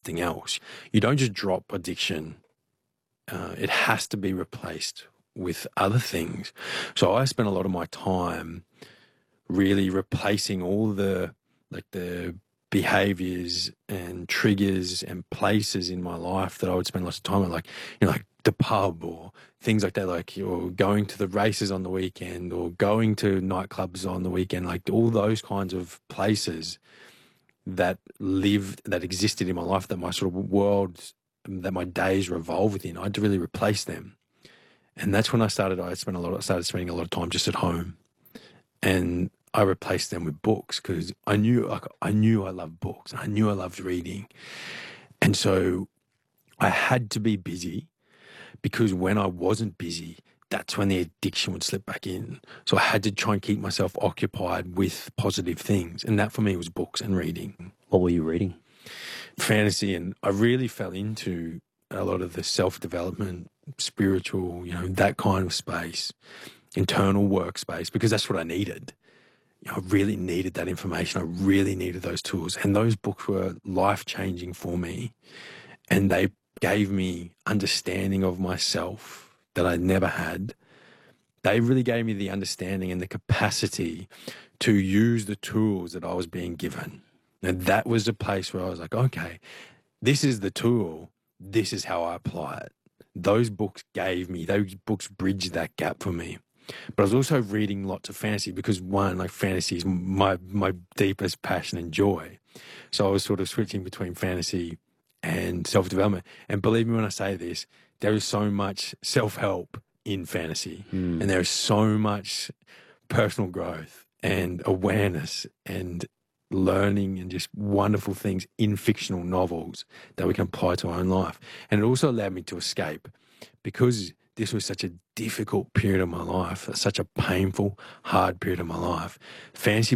something else. You don't just drop addiction. It has to be replaced with other things. So I spent a lot of my time really replacing all the behaviors and triggers and places in my life that I would spend lots of time on, like, like the pub or things like that, like or going to the races on the weekend or going to nightclubs on the weekend, like all those kinds of places that existed in my life, that my sort of world, that my days revolve within. I had to really replace them. And that's when I started spending a lot of time just at home. And I replaced them with books because I knew I loved books. I knew I loved reading. And so I had to be busy, because when I wasn't busy, that's when the addiction would slip back in. So I had to try and keep myself occupied with positive things. And that for me was books and reading. What were you reading? Fantasy. And I really fell into a lot of the self-development, spiritual, that kind of space, internal workspace, because that's what I needed. I really needed that information. I really needed those tools. And those books were life-changing for me. And they gave me understanding of myself that I never had. They really gave me the understanding and the capacity to use the tools that I was being given. And that was a place where I was like, okay, this is the tool. This is how I apply it. Those books bridged that gap for me. But I was also reading lots of fantasy because, one, like, fantasy is my deepest passion and joy. So I was sort of switching between fantasy and self-development. And believe me when I say this, there is so much self-help in fantasy. And there is so much personal growth and awareness and learning and just wonderful things in fictional novels that we can apply to our own life. And it also allowed me to escape, because this was such a difficult period of my life, such a painful, hard period of my life. Fantasy